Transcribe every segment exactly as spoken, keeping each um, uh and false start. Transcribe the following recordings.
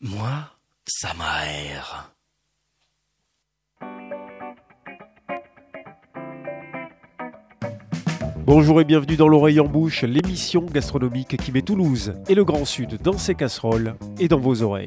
Moi, ça m'aère. Bonjour et bienvenue dans l'Oreille en bouche, l'émission gastronomique qui met Toulouse et le Grand Sud dans ses casseroles et dans vos oreilles.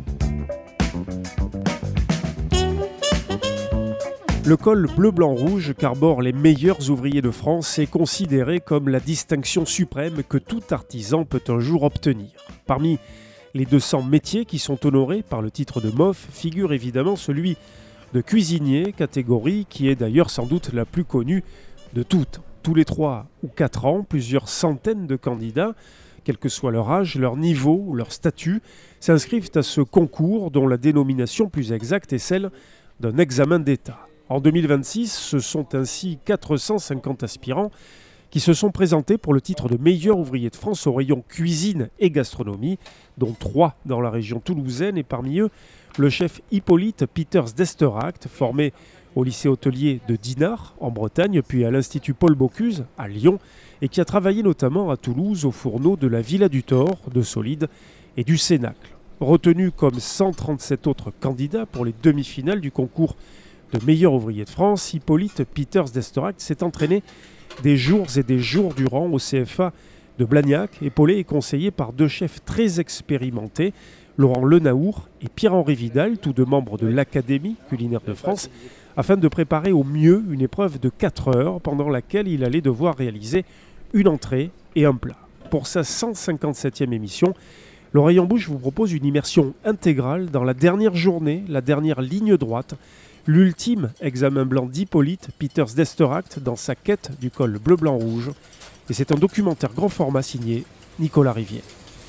Le col bleu-blanc-rouge qu'arborent les meilleurs ouvriers de France est considéré comme la distinction suprême que tout artisan peut un jour obtenir. Parmi les deux cents métiers qui sont honorés par le titre de M O F figure évidemment celui de cuisinier, catégorie qui est d'ailleurs sans doute la plus connue de toutes. Tous les trois ou quatre ans, plusieurs centaines de candidats, quel que soit leur âge, leur niveau ou leur statut, s'inscrivent à ce concours dont la dénomination plus exacte est celle d'un examen d'État. En deux mille vingt-six, ce sont ainsi quatre cent cinquante aspirants qui se sont présentés pour le titre de meilleur ouvrier de France au rayon cuisine et gastronomie, dont trois dans la région toulousaine et parmi eux le chef Hippolyte Peters d'Esteract, formé au lycée hôtelier de Dinard en Bretagne, puis à l'Institut Paul Bocuse à Lyon, et qui a travaillé notamment à Toulouse aux fourneaux de la Villa du Thor, de Solide et du Cénacle. Retenu comme cent trente-sept autres candidats pour les demi-finales du concours de meilleur ouvrier de France, Hippolyte Peters d'Esteract s'est entraîné des jours et des jours durant au C F A de Blagnac, épaulé et conseillé par deux chefs très expérimentés, Laurent Lenaour et Pierre-Henri Vidal, tous deux membres de l'Académie culinaire de France, afin de préparer au mieux une épreuve de quatre heures pendant laquelle il allait devoir réaliser une entrée et un plat. Pour sa cent cinquante-septième émission, l'Oreille en bouche vous propose une immersion intégrale dans la dernière journée, la dernière ligne droite, l'ultime examen blanc d'Hippolyte Peters d'Esteract dans sa quête du col bleu-blanc-rouge. Et c'est un documentaire grand format signé Nicolas Rivière.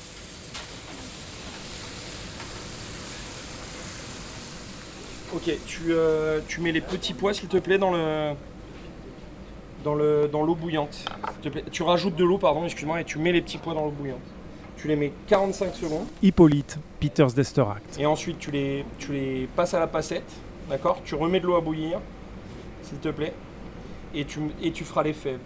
Ok, tu, euh, tu mets les petits pois s'il te plaît dans le dans le dans l'eau bouillante. S'il te plaît. Tu rajoutes de l'eau, pardon, excuse-moi, et tu mets les petits pois dans l'eau bouillante. Tu les mets quarante-cinq secondes. Hippolyte Peters d'Esteract. Et ensuite tu les tu les passes à la passette, d'accord ? Tu remets de l'eau à bouillir, s'il te plaît, et tu et tu feras les fèves.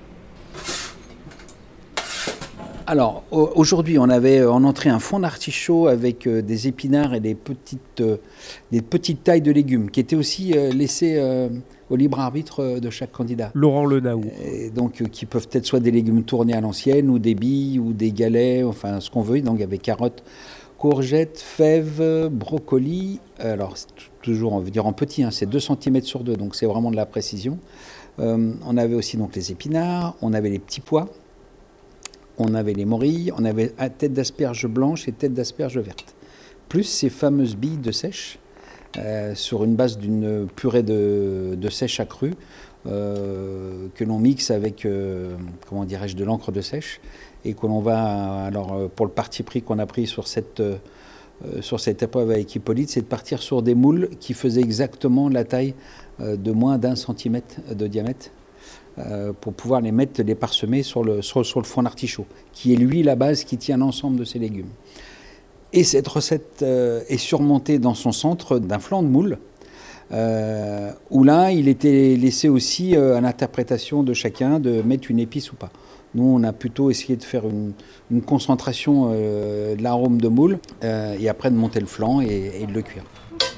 Alors, aujourd'hui, on avait en entrée un fond d'artichaut avec euh, des épinards et des petites, euh, des petites tailles de légumes qui étaient aussi euh, laissées euh, au libre arbitre de chaque candidat. Laurent Lenaour. Et donc, euh, qui peuvent être soit des légumes tournés à l'ancienne, ou des billes, ou des galets, enfin ce qu'on veut. Donc, il y avait carottes, courgettes, fèves, brocolis. Alors, c'est t- toujours, on veut dire en petit, hein, c'est deux centimètres sur deux, donc c'est vraiment de la précision. Euh, on avait aussi donc les épinards, on avait les petits pois. On avait les morilles, on avait tête d'asperge blanche et tête d'asperge verte. Plus ces fameuses billes de sèche, euh, sur une base d'une purée de, de sèche accrue, euh, que l'on mixe avec, euh, comment dirais-je, de l'encre de sèche, et que l'on va, alors pour le parti pris qu'on a pris sur cette, euh, sur cette épreuve avec Hippolyte, c'est de partir sur des moules qui faisaient exactement la taille euh, de moins d'un centimètre de diamètre. Euh, pour pouvoir les mettre, les parsemer sur le, sur, sur le fond d'artichaut, qui est lui la base qui tient l'ensemble de ces légumes. Et cette recette euh, est surmontée dans son centre d'un flanc de moule, euh, où là, il était laissé aussi euh, à l'interprétation de chacun de mettre une épice ou pas. Nous, on a plutôt essayé de faire une, une concentration euh, de l'arôme de moule, euh, et après de monter le flanc et, et de le cuire.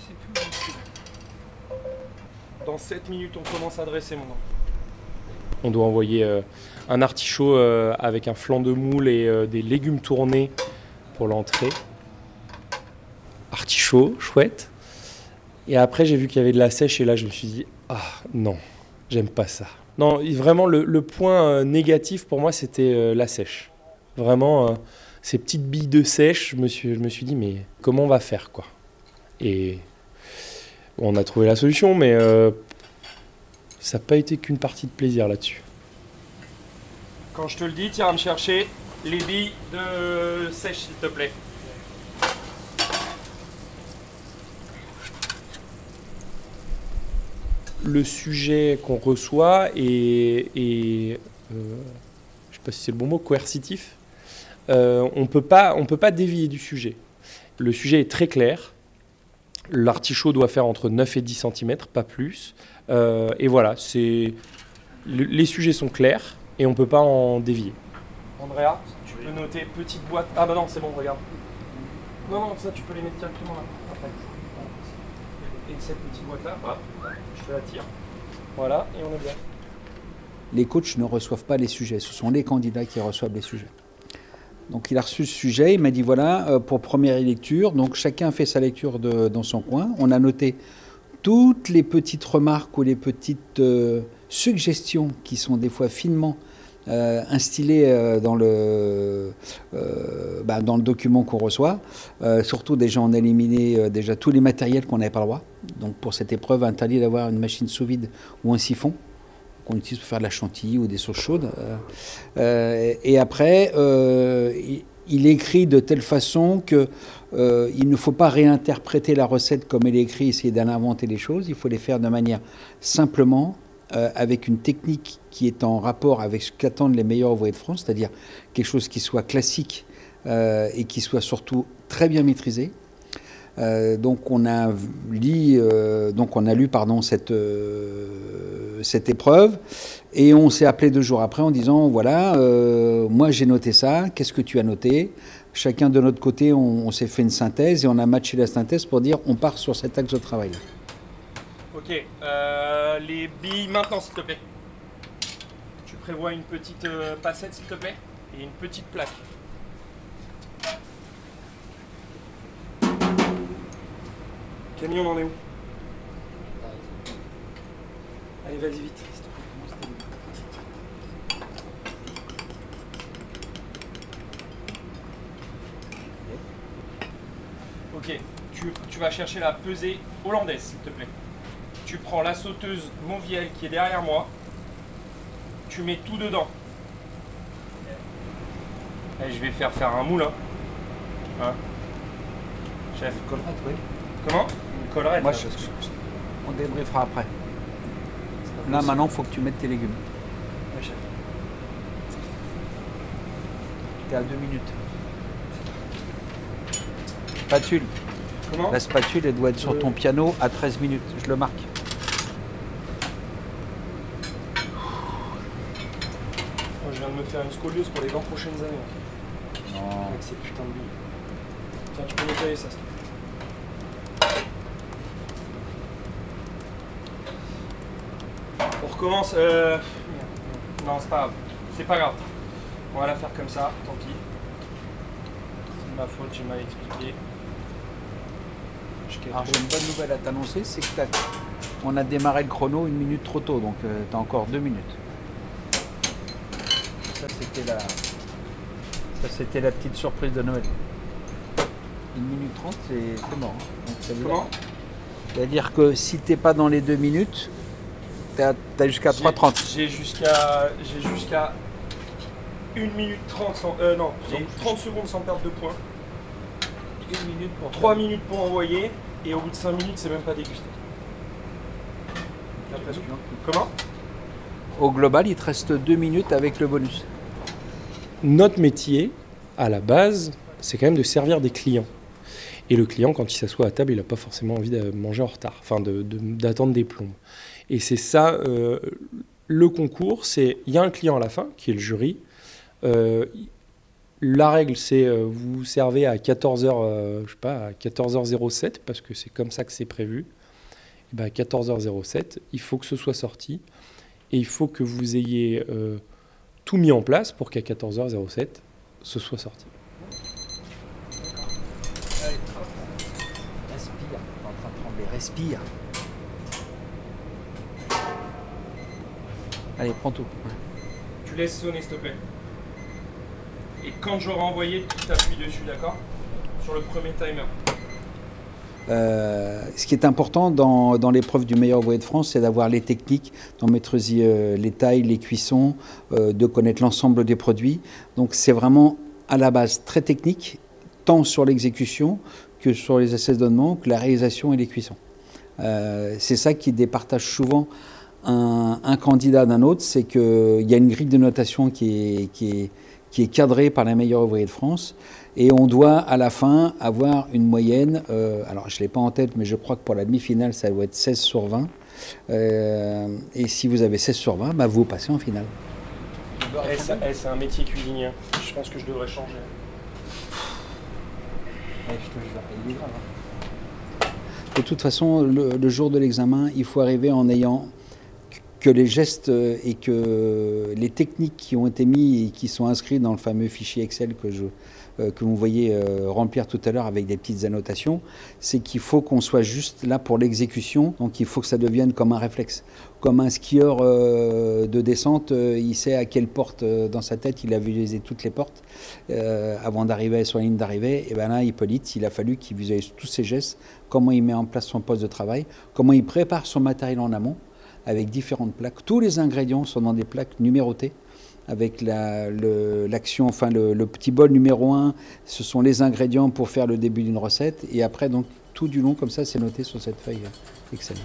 Dans sept minutes, on commence à dresser, mon nom. On doit envoyer euh, un artichaut euh, avec un flanc de moule et euh, des légumes tournés pour l'entrée. Artichaut, chouette. Et après, j'ai vu qu'il y avait de la sèche et là, je me suis dit, ah non, j'aime pas ça. Non, vraiment, le, le point euh, négatif pour moi, c'était euh, la sèche. Vraiment, euh, ces petites billes de sèche, je me suis, je me suis dit, mais comment on va faire, quoi ? Et bon, on a trouvé la solution, mais... Euh, ça n'a pas été qu'une partie de plaisir là-dessus. Quand je te le dis, tiens à me chercher les billes de sèche, s'il te plaît. Le sujet qu'on reçoit est, est euh, je ne sais pas si c'est le bon mot, coercitif. Euh, on peut pas, on peut pas dévier du sujet. Le sujet est très clair. L'artichaut doit faire entre neuf et dix centimètres, pas plus. Euh, et voilà, c'est... les sujets sont clairs et on ne peut pas en dévier. Andrea, tu peux noter petite boîte. Ah bah non, c'est bon, regarde. Non, non, ça tu peux les mettre directement là. Après. Et cette petite boîte là, hop, je te la tire. Voilà, et on est bien. Les coachs ne reçoivent pas les sujets, ce sont les candidats qui reçoivent les sujets. Donc il a reçu ce sujet, il m'a dit voilà, euh, pour première lecture, donc chacun fait sa lecture de, dans son coin. On a noté toutes les petites remarques ou les petites euh, suggestions qui sont des fois finement euh, instillées euh, dans, le, euh, bah, dans le document qu'on reçoit. Euh, surtout déjà on a éliminé euh, déjà tous les matériels qu'on n'avait pas le droit. Donc pour cette épreuve, interdit d'avoir une machine sous vide ou un siphon qu'on utilise pour faire de la chantilly ou des sauces chaudes. Euh, euh, et après, euh, il, il écrit de telle façon que euh, il ne faut pas réinterpréter la recette comme elle est écrite, essayer d'en inventer les choses. Il faut les faire de manière simplement, euh, avec une technique qui est en rapport avec ce qu'attendent les meilleurs ouvriers de France, c'est-à-dire quelque chose qui soit classique euh, et qui soit surtout très bien maîtrisé. Euh, donc on a lu, euh, donc on a lu pardon, cette, euh, cette épreuve et on s'est appelé deux jours après en disant voilà, euh, moi j'ai noté ça, qu'est-ce que tu as noté? Chacun de notre côté, on, on s'est fait une synthèse et on a matché la synthèse pour dire on part sur cet axe de travail. Ok, euh, les billes maintenant s'il te plaît. Tu prévois une petite euh, passette s'il te plaît et une petite plaque. Camille, on en est où? Allez, vas-y vite. Ok, tu, tu vas chercher la pesée hollandaise, s'il te plaît. Tu prends la sauteuse Monviel qui est derrière moi. Tu mets tout dedans. Allez, je vais faire faire un moule. Hein. Hein Chef. Collerette, oui. Comment? Une collerette. Moi, là, je, parce que- on débriefera après. c'est pas Là, possible. maintenant, il faut que tu mettes tes légumes. Ouais, chef. Tu es à deux minutes. Spatule. Comment? La spatule, elle doit être sur Euh. ton piano à treize minutes. Je le marque. Moi, je viens de me faire une scoliose pour les vingt prochaines années. Non. Avec ces putains de billes. Tiens, tu peux nettoyer ça, s'il te plaît. On recommence. Euh... Non, c'est pas grave. C'est pas grave. On va la faire comme ça, tant pis. C'est de ma faute, j'ai mal expliqué. Je Alors j'ai une bonne nouvelle à t'annoncer, c'est que t'as- on a démarré le chrono une minute trop tôt, donc euh, tu as encore deux minutes. Ça c'était la, ça c'était la petite surprise de Noël. Une minute trente, c'est c'est mort. hein. Donc, ça veut dire- Comment? C'est-à-dire que si t'es pas dans les deux minutes, t'as as, jusqu'à J'ai- trois trente. J'ai jusqu'à j'ai jusqu'à une minute trente sans. Euh, non, j'ai Donc, trente secondes sans perdre de points. Une minute pour trois minutes pour envoyer. Et au bout de cinq minutes, c'est même pas dégusté. Là, presque. Comment? Au global, il te reste deux minutes avec le bonus. Notre métier, à la base, c'est quand même de servir des clients. Et le client, quand il s'assoit à table, il n'a pas forcément envie de manger en retard, enfin de- de- d'attendre des plombes. Et c'est ça, euh, le concours, c'est il y a un client à la fin, qui est le jury. Euh, la règle, c'est euh, vous servez à quatorze heures, euh, je sais pas, à quatorze heures zéro sept, parce que c'est comme ça que c'est prévu. Et ben à quatorze heures zéro sept, il faut que ce soit sorti. Et il faut que vous ayez euh, tout mis en place pour qu'à quatorze heures zéro sept, ce soit sorti. Respire, t'es en train de trembler, respire. Allez, prends tout. Tu laisses sonner, s'il te plaît. Et quand j'aurai envoyé, tu t'appuies dessus, d'accord? Sur le premier timer. Euh, ce qui est important dans, dans l'épreuve du meilleur ouvrier de France, c'est d'avoir les techniques, d'en maîtriser euh, les tailles, les cuissons, euh, de connaître l'ensemble des produits. Donc c'est vraiment à la base très technique, tant sur l'exécution que sur les assaisonnements, que la réalisation et les cuissons. Euh, c'est ça qui départage souvent un, un candidat d'un autre, c'est qu'il y a une grille de notation qui est, qui est, qui est cadrée par les meilleurs ouvriers de France. Et on doit à la fin avoir une moyenne, euh, alors je ne l'ai pas en tête, mais je crois que pour la demi-finale, ça doit être seize sur vingt. Euh, et si vous avez seize sur vingt, bah, vous passez en finale. Eh, ça- eh, c'est un métier cuisinier. Je pense que je devrais changer. Ouais, je te jure, il est grave, hein. De toute façon, le, le jour de l'examen, il faut arriver en ayant que les gestes et que les techniques qui ont été mis et qui sont inscrits dans le fameux fichier Excel que, je, euh, que vous voyez euh, remplir tout à l'heure avec des petites annotations, c'est qu'il faut qu'on soit juste là pour l'exécution. Donc il faut que ça devienne comme un réflexe. Comme un skieur euh, de descente, euh, il sait à quelle porte euh, dans sa tête il a visualisé toutes les portes euh, avant d'arriver sur la ligne d'arrivée. Et bien là, Hippolyte, il a fallu qu'il visualise tous ses gestes, comment il met en place son poste de travail, comment il prépare son matériel en amont, avec différentes plaques. Tous les ingrédients sont dans des plaques numérotées, avec la, le, l'action, enfin le, le petit bol numéro un, ce sont les ingrédients pour faire le début d'une recette, et après, donc, tout du long, comme ça, c'est noté sur cette feuille Excel.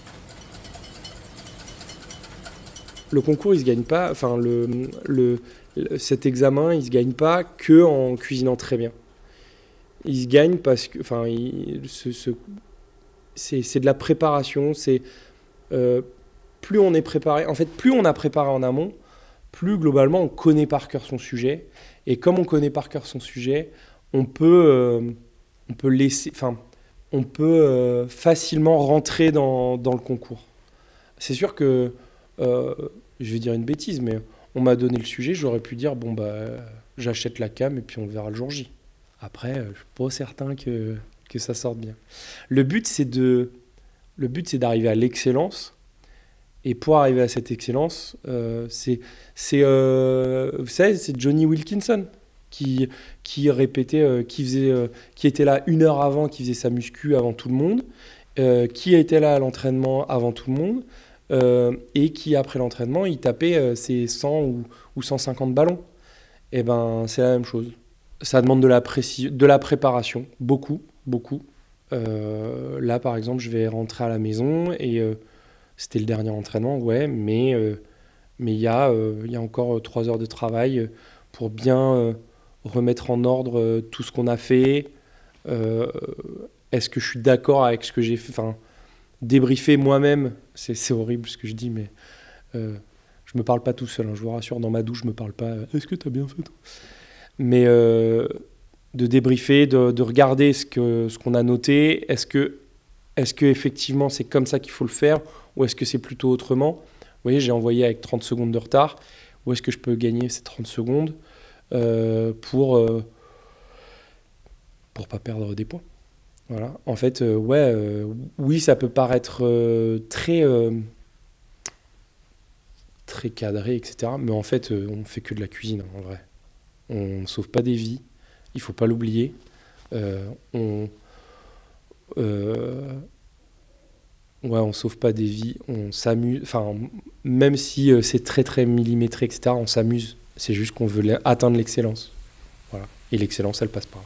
Le concours, il se gagne pas, enfin, le, le, le, cet examen, il se gagne pas que en cuisinant très bien. Il se gagne parce que, enfin, il, ce, ce, c'est, c'est de la préparation, c'est... Euh, plus on est préparé, en fait, plus on a préparé en amont, plus globalement on connaît par cœur son sujet. Et comme on connaît par cœur son sujet, on peut, euh, on peut laisser, enfin, on peut euh, facilement rentrer dans, dans le concours. C'est sûr que, euh, je vais dire une bêtise, mais on m'a donné le sujet, j'aurais pu dire bon bah, j'achète la cam et puis on verra le jour J. Après, je suis pas certain que que ça sorte bien. Le but, c'est de, le but, c'est d'arriver à l'excellence. Et pour arriver à cette excellence, euh, c'est, c'est, euh, vous savez, c'est Johnny Wilkinson qui, qui répétait, euh, qui, faisait, euh, qui était là une heure avant, qui faisait sa muscu avant tout le monde, euh, qui était là à l'entraînement avant tout le monde, euh, et qui, après l'entraînement, il tapait euh, ses cent ou, ou cent cinquante ballons. Et ben, c'est la même chose. Ça demande de la, préci- de la préparation, beaucoup, beaucoup. Euh, là, par exemple, je vais rentrer à la maison et... Euh, C'était le dernier entraînement, ouais, mais euh, mais il y a euh, il y a encore trois heures de travail pour bien euh, remettre en ordre euh, tout ce qu'on a fait. Euh, est-ce que je suis d'accord avec ce que j'ai fait, enfin, débriefer moi-même, c'est, c'est horrible ce que je dis, mais euh, je me parle pas tout seul, hein, je vous rassure, dans ma douche, je me parle pas. Est-ce que tu as bien fait toi ? Mais euh, de débriefer, de, de regarder ce que ce qu'on a noté. Est-ce que est-ce que effectivement c'est comme ça qu'il faut le faire? Ou est-ce que c'est plutôt autrement? Vous voyez, j'ai envoyé avec trente secondes de retard. Où est-ce que je peux gagner ces trente secondes euh, pour euh, pour pas perdre des points? Voilà. En fait, euh, ouais, euh, oui, ça peut paraître euh, très euh, très cadré, et cetera. Mais en fait, euh, on fait que de la cuisine, en vrai. On ne sauve pas des vies. Il faut pas l'oublier. Euh, on euh, Ouais, on sauve pas des vies, on s'amuse. Enfin, même si euh, c'est très très millimétré, et cetera, on s'amuse. C'est juste qu'on veut la- atteindre l'excellence. Voilà. Et l'excellence, elle passe par là.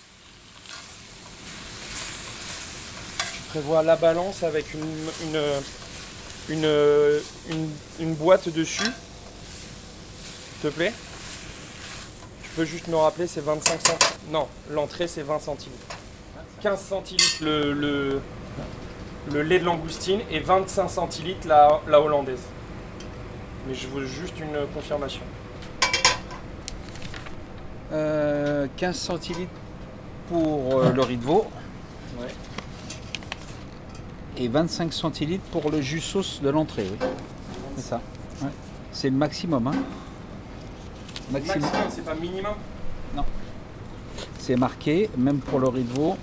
Je prévois la balance avec une, une, une, une, une boîte dessus. S'il te plaît. Tu peux juste me rappeler, c'est vingt-cinq centilitres. Non, l'entrée, c'est vingt centilitres. quinze centilitres le... le le lait de langoustine et vingt-cinq centilitres la, la hollandaise. Mais je veux juste une confirmation. Euh, quinze centilitres pour euh, le riz de veau. Ouais. Et vingt-cinq centilitres pour le jus sauce de l'entrée. Oui. C'est ça. Ouais. C'est le maximum. Hein. Maximum. Maximum, c'est pas minimum. C'est marqué, même pour le riz de veau.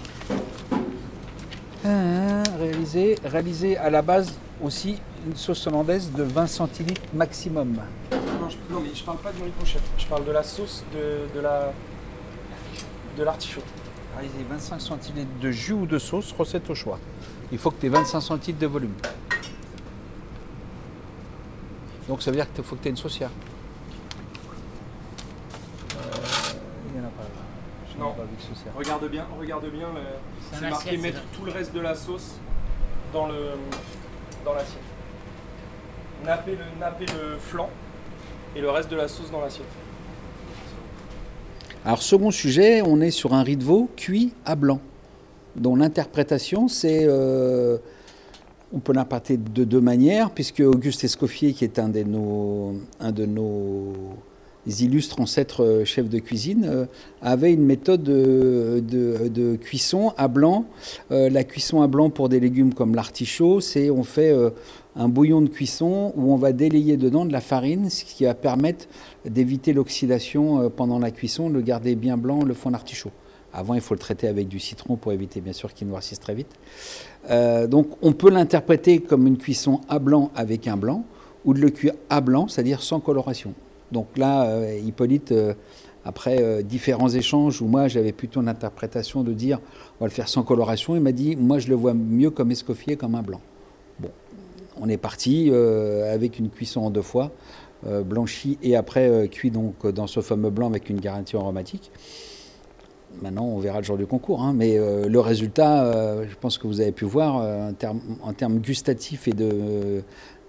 Ah, réalisé, réalisé à la base aussi une sauce hollandaise de vingt centilitres maximum. Non, je, non, mais je parle pas du riz chef. Je parle de la sauce de, de la de l'artichaut. Réalisé vingt-cinq centilitres de jus ou de sauce, recette au choix. Il faut que tu aies vingt-cinq centilitres de volume. Donc ça veut dire qu'il faut que tu aies une saucière. Euh, il n'y en a pas là. Je n'ai Non. pas vu de saucière. Regarde bien, regarde bien. Le, C'est c'est un marqué assiette, mettre c'est tout le reste de la sauce dans le dans l'assiette. Napper le, napper le flanc et le reste de la sauce dans l'assiette. Alors, second sujet, on est sur un riz de veau cuit à blanc, dont l'interprétation, c'est... Euh, on peut l'interpréter de deux manières, puisque Auguste Escoffier, qui est un de nos, un de nos illustres ancêtres chefs de cuisine euh, avaient une méthode de, de, de cuisson à blanc. Euh, la cuisson à blanc pour des légumes comme l'artichaut, c'est on fait euh, un bouillon de cuisson où on va délayer dedans de la farine, ce qui va permettre d'éviter l'oxydation euh, pendant la cuisson, de garder bien blanc le fond d'artichaut. Avant, il faut le traiter avec du citron pour éviter, bien sûr, qu'il noircisse très vite. Euh, donc, on peut l'interpréter comme une cuisson à blanc avec un blanc, ou de le cuire à blanc, c'est-à-dire sans coloration. Donc là, euh, Hippolyte, euh, après euh, différents échanges, où moi, j'avais plutôt l'interprétation de dire, on va le faire sans coloration, il m'a dit, moi, je le vois mieux comme Escoffier, comme un blanc. Bon, on est parti euh, avec une cuisson en deux fois, euh, blanchi et après euh, cuit donc, dans ce fameux blanc avec une garniture aromatique. Maintenant, on verra le jour du concours, hein, mais euh, le résultat, euh, je pense que vous avez pu voir, euh, en, termes, en termes gustatifs et de,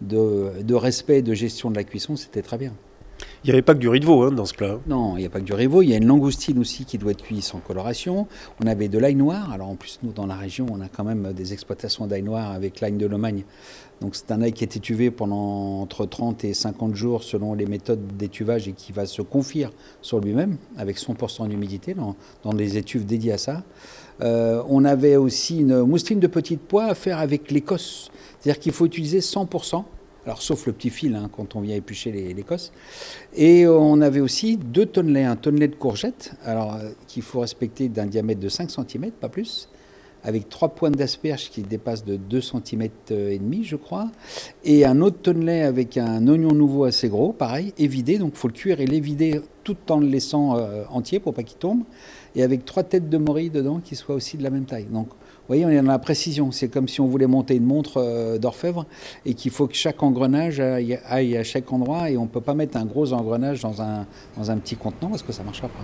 de, de respect et de gestion de la cuisson, c'était très bien. Il n'y avait pas que du riz de veau hein, dans ce plat. Non, il n'y a pas que du riz de veau, il y a une langoustine aussi qui doit être cuite sans coloration. On avait de l'ail noir, alors en plus, nous, dans la région, on a quand même des exploitations d'ail noir avec l'ail de Lomagne. Donc c'est un ail qui a été tuvé pendant entre trente et cinquante jours selon les méthodes d'étuvage et qui va se confire sur lui-même avec cent pour cent d'humidité dans, dans des étuves dédiées à ça. Euh, on avait aussi une mousseline de petite pois à faire avec l'Écosse. C'est-à-dire qu'il faut utiliser cent pour cent, alors sauf le petit fil hein, quand on vient éplucher les, l'Écosse. Et on avait aussi deux tonnelets, un tonnelet de courgettes, alors euh, qu'il faut respecter d'un diamètre de cinq centimètres, pas plus, avec trois pointes d'asperges qui dépassent de deux centimètres et demi, je crois, et un autre tonnelet avec un oignon nouveau assez gros, pareil, et vidé, donc il faut le cuire et les vider tout en le laissant euh, entier pour pas qu'il tombe, et avec trois têtes de morille dedans qui soient aussi de la même taille. Donc, vous voyez, on est dans la précision. C'est comme si on voulait monter une montre euh, d'orfèvre et qu'il faut que chaque engrenage aille, aille à chaque endroit et on ne peut pas mettre un gros engrenage dans un, dans un petit contenant parce que ça ne marchera pas.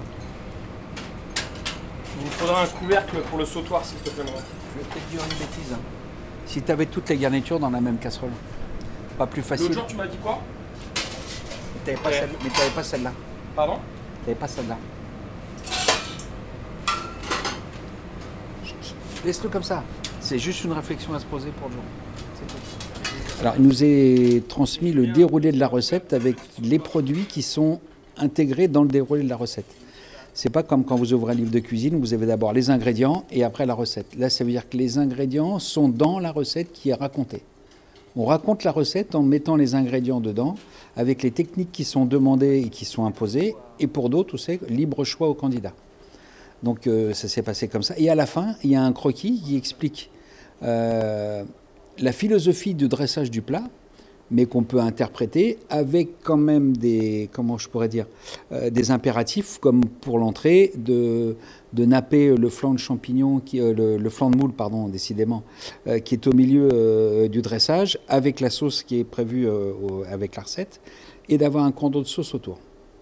Il nous faudra un couvercle pour le sautoir, s'il te plaît. Je vais peut-être dire une bêtise. Hein. Si tu avais toutes les garnitures dans la même casserole, pas plus facile. L'autre jour, tu m'as dit quoi? Mais tu n'avais pas, Ouais. celle... mais t'avais pas celle-là. Pardon? Tu n'avais pas celle-là. Laisse-le comme ça. C'est juste une réflexion à se poser pour le jour. C'est tout. Alors, il nous est transmis le déroulé de la recette avec les produits qui sont intégrés dans le déroulé de la recette. C'est pas comme quand vous ouvrez un livre de cuisine, vous avez d'abord les ingrédients et après la recette. Là, ça veut dire que les ingrédients sont dans la recette qui est racontée. On raconte la recette en mettant les ingrédients dedans, avec les techniques qui sont demandées et qui sont imposées, et pour d'autres, c'est libre choix au candidat. Donc euh, ça s'est passé comme ça. Et à la fin, il y a un croquis qui explique euh, la philosophie du dressage du plat, mais qu'on peut interpréter avec quand même des, comment je pourrais dire, euh, des impératifs, comme pour l'entrée, de, de napper le flanc de champignon, qui, euh, le, le flanc de moule, pardon, décidément, euh, qui est au milieu euh, du dressage, avec la sauce qui est prévue euh, au, avec la recette, et d'avoir un cordeau de sauce autour.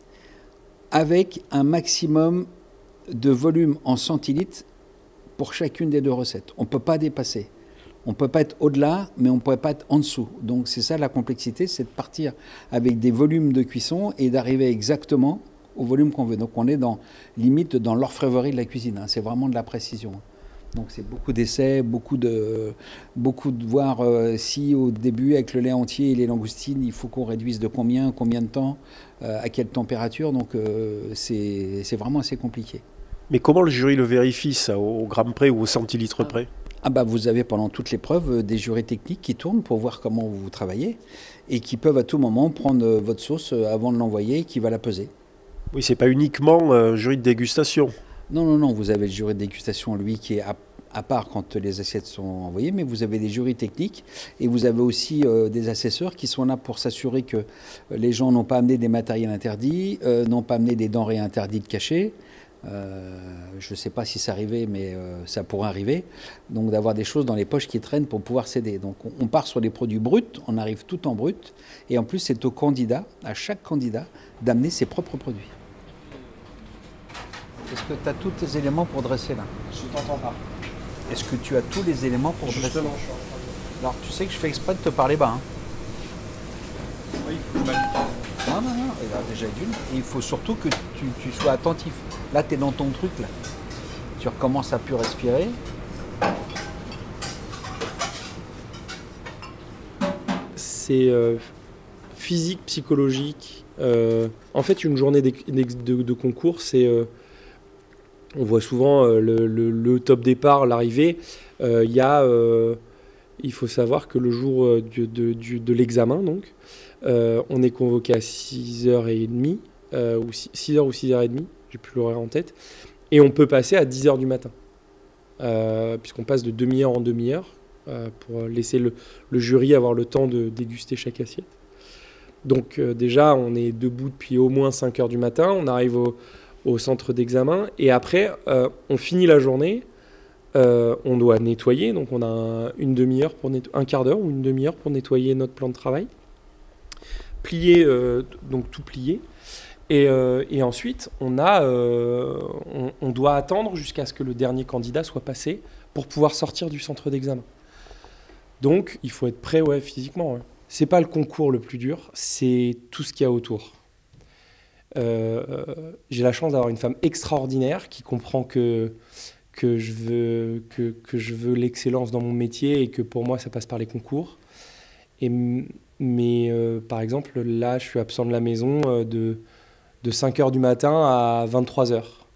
Avec un maximum de volume en centilitres pour chacune des deux recettes. On ne peut pas dépasser. On ne peut pas être au-delà, mais on ne peut pas être en dessous. Donc c'est ça la complexité, c'est de partir avec des volumes de cuisson et d'arriver exactement au volume qu'on veut. Donc on est dans, limite dans l'orfèvrerie de la cuisine. Hein. C'est vraiment de la précision. Donc c'est beaucoup d'essais, beaucoup de, beaucoup de voir euh, si au début avec le lait entier et les langoustines, il faut qu'on réduise de combien, combien de temps, euh, à quelle température. Donc euh, c'est, c'est vraiment assez compliqué. Mais comment le jury le vérifie, ça, au gramme près ou au centilitre près? Ah bah vous avez pendant toute l'épreuve des jurys techniques qui tournent pour voir comment vous travaillez et qui peuvent à tout moment prendre votre sauce avant de l'envoyer et qui va la peser. Oui, c'est pas uniquement un jury de dégustation. Non, non, non, vous avez le jury de dégustation, lui, qui est à, à part quand les assiettes sont envoyées, mais vous avez des jurys techniques et vous avez aussi euh, des assesseurs qui sont là pour s'assurer que les gens n'ont pas amené des matériels interdits, euh, n'ont pas amené des denrées interdites cachées. Euh, je ne sais pas si c'est arrivé, mais euh, ça pourrait arriver. Donc d'avoir des choses dans les poches qui traînent pour pouvoir s'aider. Donc on, on part sur les produits bruts, on arrive tout en brut. Et en plus, c'est au candidat, à chaque candidat, d'amener ses propres produits. Est-ce que tu as tous tes éléments pour dresser là? Je t'entends pas. Est-ce que tu as tous les éléments pour dresser? Justement, je suis en train Alors tu sais que je fais exprès de te parler bas. Hein. de... Oui, il faut que je m'habitue. Non, non, non, il a déjà d'une. Et il faut surtout que tu, tu sois attentif. Là, tu es dans ton truc, là. Tu recommences à plus respirer. C'est euh, physique, psychologique Euh, en fait, une journée de, de, de concours, c'est... Euh, on voit souvent euh, le, le, le top départ, l'arrivée. Euh, y a, euh, il faut savoir que le jour euh, de, de, de, de l'examen, donc, euh, on est convoqué à six heures trente, euh, ou six heures ou six heures trente, j'ai plus l'horaire en tête, et on peut passer à dix heures du matin, euh, puisqu'on passe de demi-heure en demi-heure, euh, pour laisser le, le jury avoir le temps de déguster chaque assiette. Donc euh, déjà, on est debout depuis au moins cinq heures du matin, on arrive au, au centre d'examen, et après, euh, on finit la journée, euh, on doit nettoyer, donc on a un, une demi-heure, pour netto- un quart d'heure ou une demi-heure pour nettoyer notre plan de travail, plier, euh, donc tout plier, et, euh, et ensuite, on, a, euh, on, on doit attendre jusqu'à ce que le dernier candidat soit passé pour pouvoir sortir du centre d'examen. Donc, il faut être prêt, ouais, physiquement. Ouais. C'est pas le concours le plus dur, c'est tout ce qu'il y a autour. Euh, j'ai la chance d'avoir une femme extraordinaire qui comprend que, que, je veux, que, que je veux l'excellence dans mon métier et que pour moi, ça passe par les concours. Et, mais euh, par exemple, là, je suis absent de la maison euh, de, de cinq heures du matin à vingt-trois heures.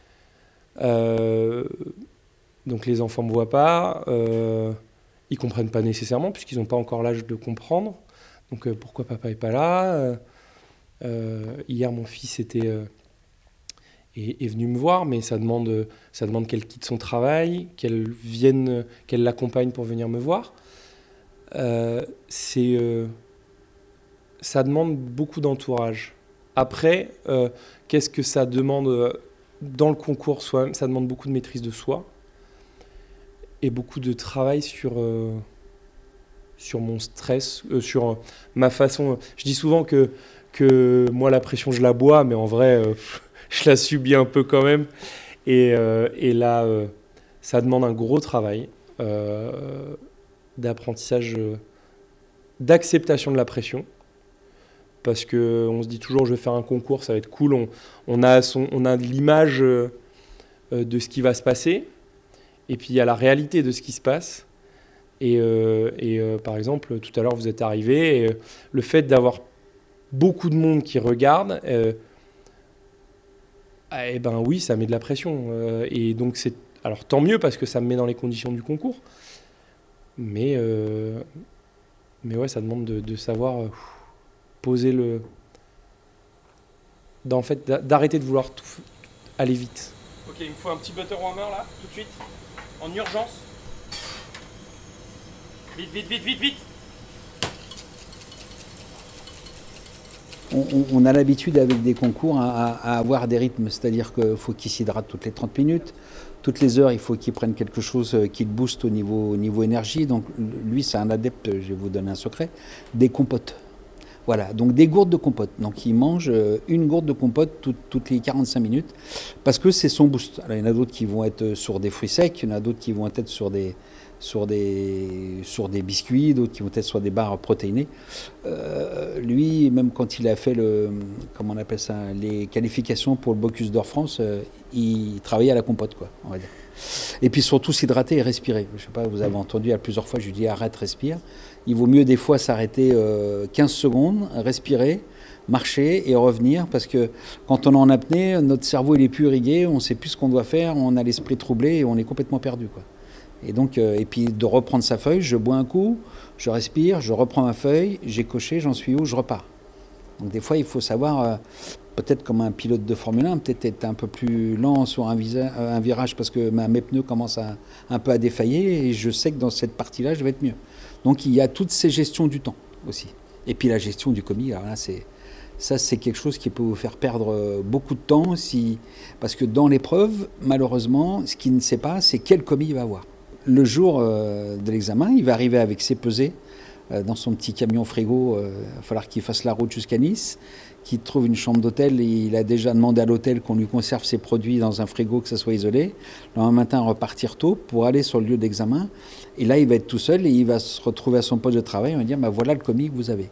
Euh, donc les enfants ne me voient pas. Euh, Ils ne comprennent pas nécessairement, puisqu'ils n'ont pas encore l'âge de comprendre. Donc, euh, pourquoi papa n'est pas là euh, euh, Hier, mon fils était, euh, est, est venu me voir, mais ça demande, ça demande qu'elle quitte son travail, qu'elle vienne, qu'elle l'accompagne pour venir me voir. Euh, c'est, euh, ça demande beaucoup d'entourage. Après, euh, qu'est-ce que ça demande dans le concours soi-même ? Ça demande beaucoup de maîtrise de soi. Et beaucoup de travail sur, euh, sur mon stress, euh, sur euh, ma façon... Je dis souvent que, que moi, la pression, je la bois, mais en vrai, euh, je la subis un peu quand même. Et, euh, et là, euh, ça demande un gros travail euh, d'apprentissage, euh, d'acceptation de la pression. Parce qu'on se dit toujours, je vais faire un concours, ça va être cool. On, on a, son, on a l'image euh, de ce qui va se passer. Et puis il y a la réalité de ce qui se passe. Et, euh, et euh, par exemple, tout à l'heure, vous êtes arrivé, et euh, le fait d'avoir beaucoup de monde qui regarde, euh, eh ben oui, ça met de la pression. Euh, et donc c'est, alors tant mieux parce que ça me met dans les conditions du concours. Mais, euh, mais ouais, ça demande de, de savoir euh, poser le, d'en fait, d'arrêter de vouloir tout, aller vite. Ok, il me faut un petit butter warmer là, tout de suite. En urgence. Vite, vite, vite, vite, vite. On, on, on a l'habitude avec des concours à, à avoir des rythmes, c'est-à-dire qu'il faut qu'ils s'hydratent toutes les trente minutes. Toutes les heures, il faut qu'ils prennent quelque chose qui le booste au niveau, au niveau énergie. Donc lui, c'est un adepte, je vais vous donner un secret, des compotes. Voilà, donc des gourdes de compote. Donc il mange une gourde de compote tout, toutes les quarante-cinq minutes parce que c'est son boost. Alors, il y en a d'autres qui vont être sur des fruits secs, il y en a d'autres qui vont être sur des, sur des, sur des biscuits, d'autres qui vont être sur des barres protéinées. Euh, lui, même quand il a fait le, comment on appelle ça, les qualifications pour le Bocuse d'Or France, euh, il travaillait à la compote, quoi, on va dire. Et puis surtout s'hydrater et respirer. Je sais pas, vous avez entendu à plusieurs fois, je lui dis arrête, respire. Il vaut mieux des fois s'arrêter euh, quinze secondes, respirer, marcher et revenir, parce que quand on est en apnée, notre cerveau il est plus irrigué, on ne sait plus ce qu'on doit faire, on a l'esprit troublé et on est complètement perdu, quoi. Et donc, euh, et puis de reprendre sa feuille, je bois un coup, je respire, je reprends ma feuille, j'ai coché, j'en suis où, je repars. Donc des fois, il faut savoir, euh, peut-être comme un pilote de Formule un, peut-être être un peu plus lent sur un, visa, euh, un virage parce que ma, mes pneus commencent à, un peu à défailler et je sais que dans cette partie-là, je vais être mieux. Donc il y a toutes ces gestions du temps aussi. Et puis la gestion du commis, alors là, c'est, ça c'est quelque chose qui peut vous faire perdre beaucoup de temps, si, parce que dans l'épreuve, malheureusement, ce qu'il ne sait pas, c'est quel commis il va avoir. Le jour euh, de l'examen, il va arriver avec ses pesées euh, dans son petit camion frigo. Il euh, va falloir qu'il fasse la route jusqu'à Nice, qu'il trouve une chambre d'hôtel. Et il a déjà demandé à l'hôtel qu'on lui conserve ses produits dans un frigo, que ça soit isolé. Le lendemain matin, repartir tôt pour aller sur le lieu d'examen. Et là, il va être tout seul et il va se retrouver à son poste de travail. On va dire, bah, voilà le commis que vous avez.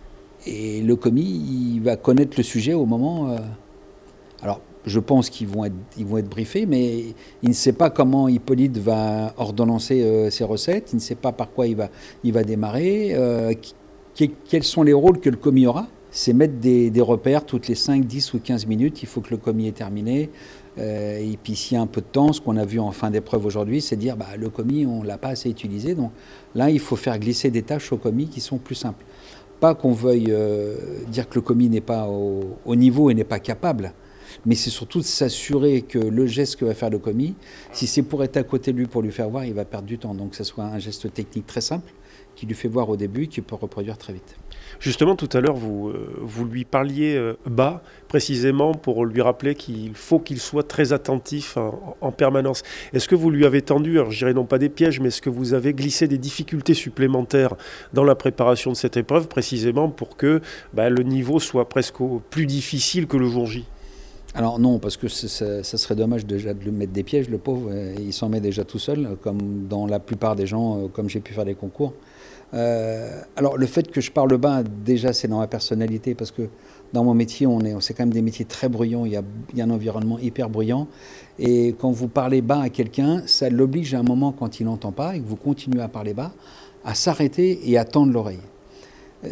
Et le commis, il va connaître le sujet au moment... Euh... Alors, je pense qu'ils vont être, ils vont être briefés, mais il ne sait pas comment Hippolyte va ordonnancer euh, ses recettes, il ne sait pas par quoi il va, il va démarrer, euh, qui, quels sont les rôles que le commis aura. c'est mettre des, des repères toutes les cinq, dix ou quinze minutes. Il faut que le commis est terminé. Euh, et puis s'il y a un peu de temps, ce qu'on a vu en fin d'épreuve aujourd'hui, c'est dire bah, le commis, on ne l'a pas assez utilisé. Donc là, il faut faire glisser des tâches au commis qui sont plus simples. Pas qu'on veuille euh, dire que le commis n'est pas au, au niveau et n'est pas capable, mais c'est surtout de s'assurer que le geste que va faire le commis, si c'est pour être à côté de lui, pour lui faire voir, il va perdre du temps. Donc que ce soit un geste technique très simple, qui lui fait voir au début, qu'il peut reproduire très vite. Justement, tout à l'heure, vous, euh, vous lui parliez euh, bas, précisément pour lui rappeler qu'il faut qu'il soit très attentif en, en permanence. Est-ce que vous lui avez tendu, alors je dirais non pas des pièges, mais est-ce que vous avez glissé des difficultés supplémentaires dans la préparation de cette épreuve, précisément pour que bah, le niveau soit presque plus difficile que le jour J ? Alors non, parce que ça, ça serait dommage déjà de lui mettre des pièges, le pauvre, il s'en met déjà tout seul, comme dans la plupart des gens, comme j'ai pu faire des concours. Euh, alors le fait que je parle bas, déjà c'est dans ma personnalité, parce que dans mon métier, on est, c'est quand même des métiers très bruyants, il y a, il y a un environnement hyper bruyant, et quand vous parlez bas à quelqu'un, ça l'oblige à un moment, quand il n'entend pas, et que vous continuez à parler bas, à s'arrêter et à tendre l'oreille. Euh,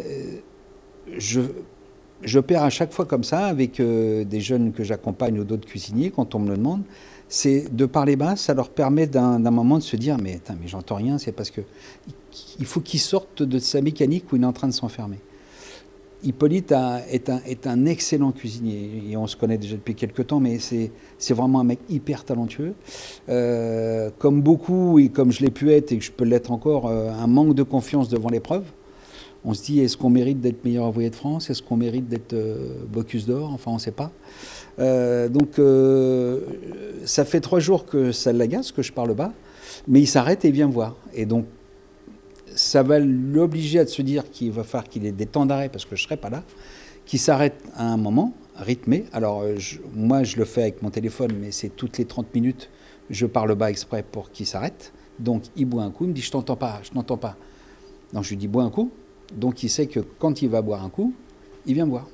je... J'opère à chaque fois comme ça avec euh, des jeunes que j'accompagne ou d'autres cuisiniers quand on me le demande. C'est de parler bas, ça leur permet d'un, d'un moment de se dire mais, mais j'entends rien, c'est parce que il faut qu'ils sortent de sa mécanique où il est en train de s'enfermer. Hippolyte a, est, un, est un excellent cuisinier et on se connaît déjà depuis quelques temps, mais c'est, c'est vraiment un mec hyper talentueux. Euh, comme beaucoup et comme je l'ai pu être et que je peux l'être encore, euh, un manque de confiance devant l'épreuve. On se dit, est-ce qu'on mérite d'être meilleur envoyé de France ? Est-ce qu'on mérite d'être euh, Bocuse d'or ? Enfin, on ne sait pas. Euh, donc, euh, ça fait trois jours que ça l'agace, que je parle bas, mais il s'arrête et il vient me voir. Et donc, ça va l'obliger à se dire qu'il va falloir qu'il ait des temps d'arrêt, parce que je ne serai pas là, qu'il s'arrête à un moment, rythmé. Alors, je, moi, je le fais avec mon téléphone, mais c'est toutes les trente minutes, je parle bas exprès pour qu'il s'arrête. Donc, il boit un coup, il me dit, je ne t'entends pas, je n'entends pas. Donc, je lui dis, bois un coup. Donc il sait que quand il va boire un coup, il vient boire.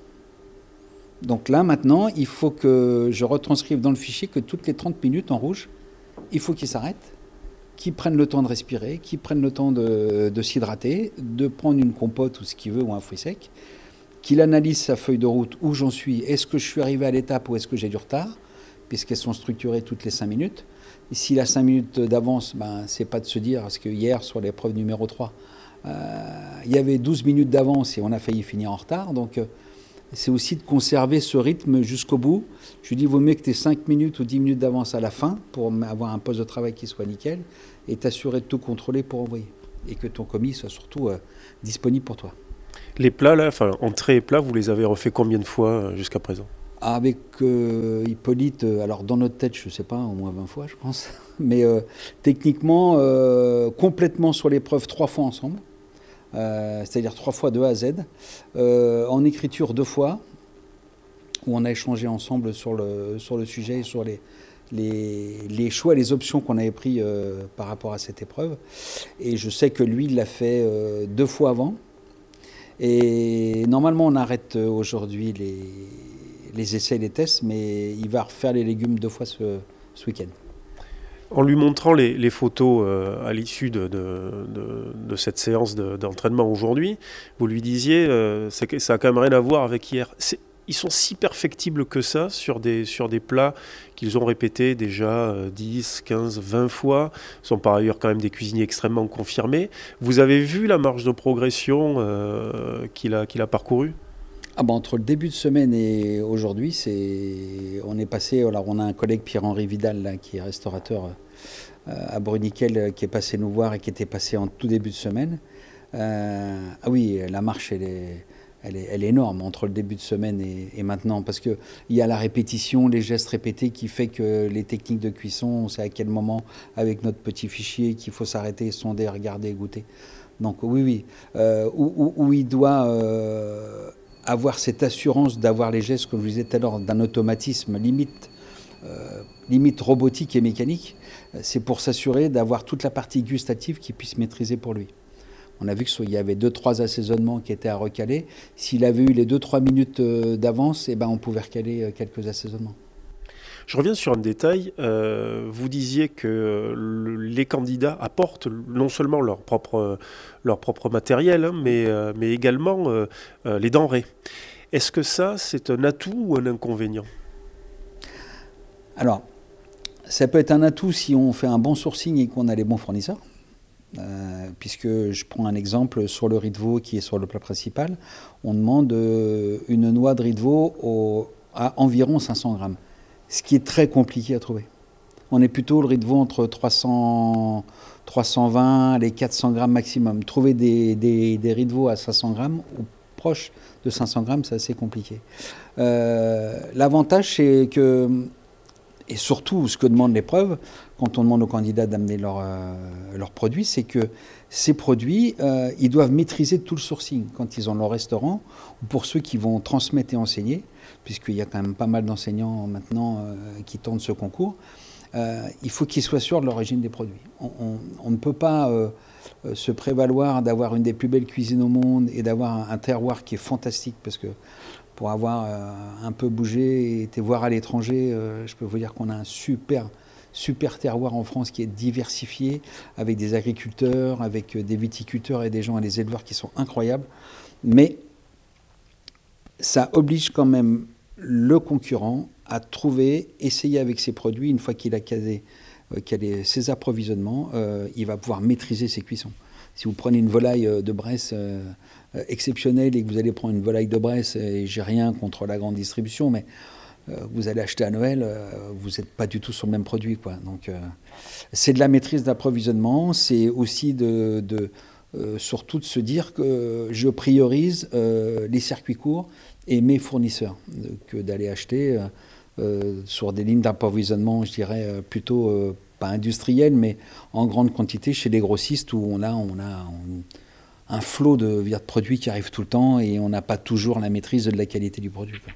Donc là, maintenant, il faut que je retranscrive dans le fichier que toutes les trente minutes en rouge, il faut qu'il s'arrête, qu'il prenne le temps de respirer, qu'il prenne le temps de, de s'hydrater, de prendre une compote ou ce qu'il veut, ou un fruit sec, qu'il analyse sa feuille de route, où j'en suis, est-ce que je suis arrivé à l'étape ou est-ce que j'ai du retard, puisqu'elles sont structurées toutes les cinq minutes. Et s'il a cinq minutes d'avance, ben, c'est pas de se dire, parce que hier, sur l'épreuve numéro trois, Euh, il y avait douze minutes d'avance et on a failli finir en retard. Donc, euh, c'est aussi de conserver ce rythme jusqu'au bout. Je lui dis, il vaut mieux que tu aies cinq minutes ou dix minutes d'avance à la fin pour avoir un poste de travail qui soit nickel et t'assurer de tout contrôler pour envoyer. Et que ton commis soit surtout euh, disponible pour toi. Les plats, là, enfin, entrées et plats, vous les avez refait combien de fois euh, jusqu'à présent ? Avec euh, Hippolyte, euh, alors dans notre tête, je ne sais pas, au moins vingt fois, je pense. Mais euh, techniquement, euh, complètement sur l'épreuve, trois fois ensemble. Euh, c'est-à-dire trois fois de A à Z. Euh, en écriture, deux fois, où on a échangé ensemble sur le, sur le sujet et sur les, les, les choix, les options qu'on avait pris euh, par rapport à cette épreuve. Et je sais que lui, il l'a fait euh, deux fois avant. Et normalement, on arrête aujourd'hui les, les essais et les tests, mais il va refaire les légumes deux fois ce, ce week-end. En lui montrant les, les photos euh, à l'issue de, de, de, de cette séance de, d'entraînement aujourd'hui, vous lui disiez, euh, c'est, ça a quand même rien à voir avec hier. C'est, ils sont si perfectibles que ça sur des, sur des plats qu'ils ont répétés déjà euh, dix, quinze, vingt fois. Ils sont par ailleurs quand même des cuisiniers extrêmement confirmés. Vous avez vu la marge de progression euh, qu'il a, qu'il a parcourue ? Ah ben, entre le début de semaine et aujourd'hui, c'est... on est passé. Alors on a un collègue, Pierre-Henri Vidal, là, qui est restaurateur euh, à Bruniquel, qui est passé nous voir et qui était passé en tout début de semaine. Euh, ah oui, la marche, elle est, elle est, elle est énorme entre le début de semaine et, et maintenant, parce qu'il y a la répétition, les gestes répétés qui fait que les techniques de cuisson, on sait à quel moment, avec notre petit fichier, qu'il faut s'arrêter, sonder, regarder, goûter. Donc oui, oui, euh, où, où, où il doit... Euh, avoir cette assurance d'avoir les gestes, comme je vous disais tout à l'heure, d'un automatisme limite, euh, limite robotique et mécanique, c'est pour s'assurer d'avoir toute la partie gustative qu'il puisse maîtriser pour lui. On a vu qu'il y avait deux trois assaisonnements qui étaient à recaler. S'il avait eu les deux trois minutes d'avance, eh ben on pouvait recaler quelques assaisonnements. Je reviens sur un détail. Euh, vous disiez que le, les candidats apportent non seulement leur propre, leur propre matériel, hein, mais, euh, mais également euh, euh, les denrées. Est-ce que ça, c'est un atout ou un inconvénient? Alors, ça peut être un atout si on fait un bon sourcing et qu'on a les bons fournisseurs. Euh, puisque je prends un exemple sur le riz de veau qui est sur le plat principal, on demande euh, une noix de riz de veau au, à environ cinq cents grammes, ce qui est très compliqué à trouver. On est plutôt le riz de veau entre trois cents, trois cent vingt et quatre cents grammes maximum. Trouver des, des, des riz de veau à cinq cents grammes ou proche de cinq cents grammes, c'est assez compliqué. Euh, l'avantage, c'est que, et surtout ce que demande l'épreuve, quand on demande aux candidats d'amener leurs euh, leurs produits, c'est que ces produits, euh, ils doivent maîtriser tout le sourcing quand ils ont leur restaurant, ou pour ceux qui vont transmettre et enseigner, puisqu'il y a quand même pas mal d'enseignants maintenant euh, qui tentent ce concours. Euh, il faut qu'ils soient sûrs de l'origine des produits. On, on, on ne peut pas euh, se prévaloir d'avoir une des plus belles cuisines au monde et d'avoir un, un terroir qui est fantastique, parce que pour avoir euh, un peu bougé et été voir à l'étranger, euh, je peux vous dire qu'on a un super, super terroir en France qui est diversifié, avec des agriculteurs, avec des viticulteurs et des gens et des éleveurs qui sont incroyables. Mais ça oblige quand même le concurrent à trouver, essayer avec ses produits, une fois qu'il a casé, euh, qu'il a ses approvisionnements, euh, il va pouvoir maîtriser ses cuissons. Si vous prenez une volaille de Bresse euh, exceptionnelle et que vous allez prendre une volaille de Bresse, et j'ai rien contre la grande distribution, mais euh, vous allez acheter à Noël, euh, vous n'êtes pas du tout sur le même produit, quoi. Donc euh, c'est de la maîtrise d'approvisionnement, c'est aussi de, de euh, surtout de se dire que je priorise euh, les circuits courts et mes fournisseurs, euh, que d'aller acheter euh, euh, sur des lignes d'approvisionnement, je dirais euh, plutôt euh, pas industrielles, mais en grande quantité chez les grossistes où on a, on a on, un flot de, de produits qui arrivent tout le temps et on n'a pas toujours la maîtrise de la qualité du produit, quoi.